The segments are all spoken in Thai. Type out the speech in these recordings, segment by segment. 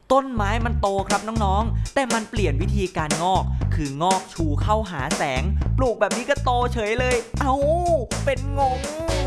ต้นไม้มันโตครับน้องๆแต่มันเปลี่ยนวิธีการงอกคืองอกชูเข้าหาแสงปลูกแบบนี้ก็โตเฉยเลยเอ้าเป็นงง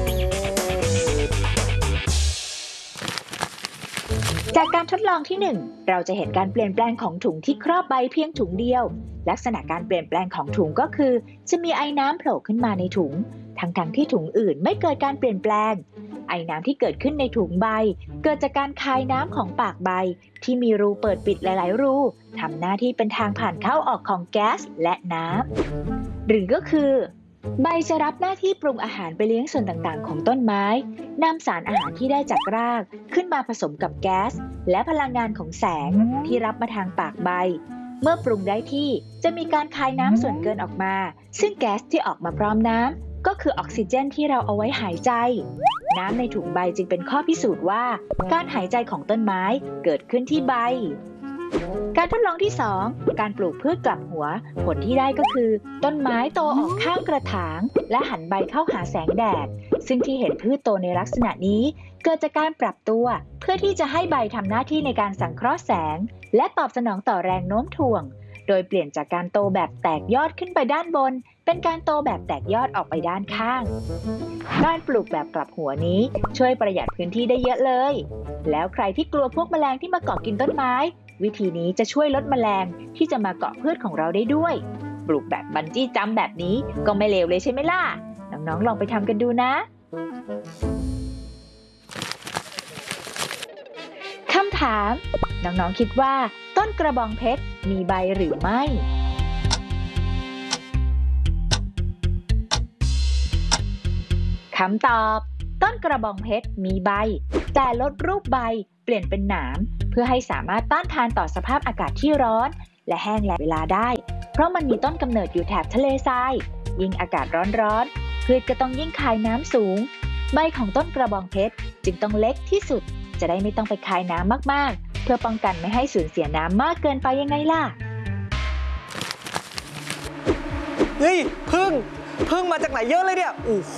จากการทดลองที่ 1เราจะเห็นการเปลี่ยนแปลงของถุงที่ครอบใบเพียงถุงเดียวลักษณะการเปลี่ยนแปลงของถุงก็คือจะมีไอ้น้ำโผล่ขึ้นมาในถุงทั้งที่ถุงอื่นไม่เกิดการเปลี่ยนแปลงไอ้น้ำที่เกิดขึ้นในถุงใบเกิดจากการคายน้ำของปากใบที่มีรูเปิดปิดหลายๆรูทำหน้าที่เป็นทางผ่านเข้าออกของแก๊สและน้ำหรือก็คือใบจะรับหน้าที่ปรุงอาหารไปเลี้ยงส่วนต่างๆของต้นไม้นำสารอาหารที่ได้จากรากขึ้นมาผสมกับแก๊สและพลังงานของแสงที่รับมาทางปากใบเมื่อปรุงได้ที่จะมีการคายน้ำส่วนเกินออกมาซึ่งแก๊สที่ออกมาพร้อมน้ำก็คือออกซิเจนที่เราเอาไว้หายใจน้ำในถุงใบจึงเป็นข้อพิสูจน์ว่าการหายใจของต้นไม้เกิดขึ้นที่ใบการทดลองที่ 2การปลูกพืชกลับหัวผลที่ได้ก็คือต้นไม้โตออกข้างกระถางและหันใบเข้าหาแสงแดดซึ่งที่เห็นพืชโตในลักษณะนี้เกิดจากการปรับตัวเพื่อที่จะให้ใบทำหน้าที่ในการสังเคราะห์แสงและตอบสนองต่อแรงโน้มถ่วงโดยเปลี่ยนจากการโตแบบแตกยอดขึ้นไปด้านบนเป็นการโตแบบแตกยอดออกไปด้านข้างการปลูกแบบกลับหัวนี้ช่วยประหยัดพื้นที่ได้เยอะเลยแล้วใครที่กลัวพวกแมลงที่มาเกาะกินต้นไม้วิธีนี้จะช่วยลดแมลงที่จะมาเกาะพืชของเราได้ด้วยปลูกแบบบันจี้จัมป์แบบนี้ก็ไม่เลวเลยใช่ไหมล่ะน้องๆลองไปทำกันดูนะคำถามน้องๆคิดว่าต้นกระบองเพชรมีใบหรือไม่คำตอบต้นกระบองเพชรมีใบแต่ลดรูปใบเปลี่ยนเป็นหนามเพื่อให้สามารถต้านทานต่อสภาพอากาศที่ร้อนและแห้งแล้งเวลาได้เพราะมันมีต้นกำเนิดอยู่แถบทะเลทรายยิ่งอากาศร้อนๆพืชก็ต้องยิ่งคายน้ำสูงใบของต้นกระบองเพชรจึงต้องเล็กที่สุดจะได้ไม่ต้องไปคายน้ำมากๆเพื่อป้องกันไม่ให้สูญเสียน้ำมากเกินไปยังไงล่ะเฮ้ยพึ่งมาจากไหนเยอะเลยเนี่ยโอ้โห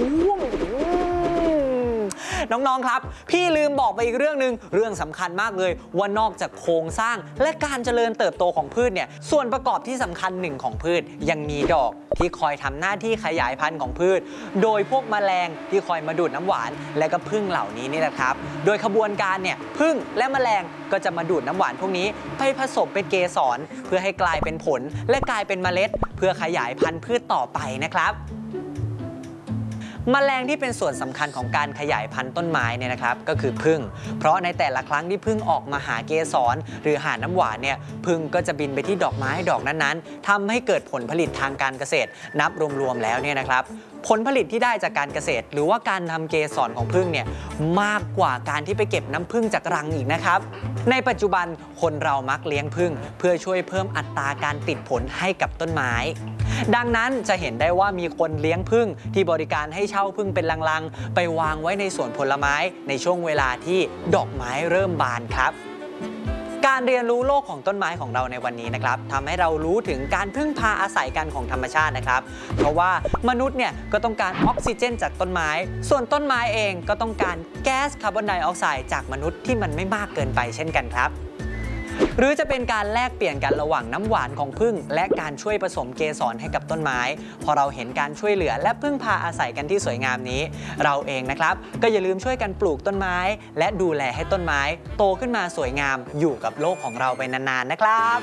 น้องๆครับพี่ลืมบอกไปอีกเรื่องนึงเรื่องสำคัญมากเลยว่านอกจากโครงสร้างและการเจริญเติบโตของพืชเนี่ยส่วนประกอบที่สำคัญหนึ่งของพืชยังมีดอกที่คอยทำหน้าที่ขยายพันธุ์ของพืชโดยพวกแมลงที่คอยมาดูดน้ำหวานและก็พึ่งเหล่านี้นี่แหละครับโดยขบวนการเนี่ยพึ่งและแมลงก็จะมาดูดน้ำหวานพวกนี้ไปผสมเป็นเกสรเพื่อให้กลายเป็นผลและกลายเป็นเมล็ดเพื่อขยายพันธุ์พืชต่อไปนะครับแมลงที่เป็นส่วนสำคัญของการขยายพันธุ์ต้นไม้เนี่ยนะครับก็คือผึ้งเพราะในแต่ละครั้งที่ผึ้งออกมาหาเกสรหรือหาน้ำหวานเนี่ยผึ้งก็จะบินไปที่ดอกไม้ดอกนั้นๆทำให้เกิดผลผลิตทางการเกษตรนับรวมๆแล้วเนี่ยนะครับผลผลิตที่ได้จากการเกษตรหรือว่าการทำเกสรของผึ้งเนี่ยมากกว่าการที่ไปเก็บน้ำผึ้งจากรังอีกนะครับในปัจจุบันคนเรามักเลี้ยงผึ้งเพื่อช่วยเพิ่มอัตราการติดผลให้กับต้นไม้ดังนั้นจะเห็นได้ว่ามีคนเลี้ยงผึ้งที่บริการให้เช่าผึ้งเป็นลังๆไปวางไว้ในสวนผลไม้ในช่วงเวลาที่ดอกไม้เริ่มบานครับการเรียนรู้โลกของต้นไม้ของเราในวันนี้นะครับทำให้เรารู้ถึงการพึ่งพาอาศัยกันของธรรมชาตินะครับเพราะว่ามนุษย์เนี่ยก็ต้องการออกซิเจนจากต้นไม้ส่วนต้นไม้เองก็ต้องการแก๊สคาร์บอนไดออกไซด์จากมนุษย์ที่มันไม่มากเกินไปเช่นกันครับหรือจะเป็นการแลกเปลี่ยนกันระหว่างน้ำหวานของผึ้งและการช่วยผสมเกสรให้กับต้นไม้พอเราเห็นการช่วยเหลือและพึ่งพาอาศัยกันที่สวยงามนี้เราเองนะครับก็อย่าลืมช่วยกันปลูกต้นไม้และดูแลให้ต้นไม้โตขึ้นมาสวยงามอยู่กับโลกของเราไปนานๆนะครับ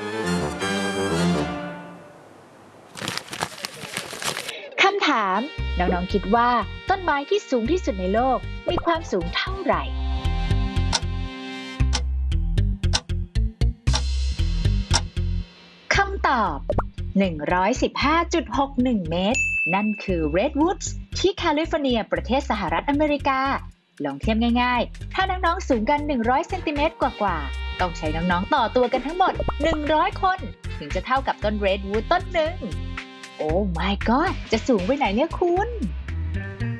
คำถามน้องๆคิดว่าต้นไม้ที่สูงที่สุดในโลกมีความสูงเท่าไหร่คำตอบ 115.61 เมตรนั่นคือ Redwoods ที่แคลิฟอร์เนียประเทศสหรัฐอเมริกาลองเทียบง่ายๆถ้าน้องๆสูงกัน100เซนติเมตรกว่าๆต้องใช้น้องๆต่อตัวกันทั้งหมด100คนถึงจะเท่ากับต้น Redwood ต้นหนึ่งโอ้ my god จะสูงไปไหนเนี่ยคุณ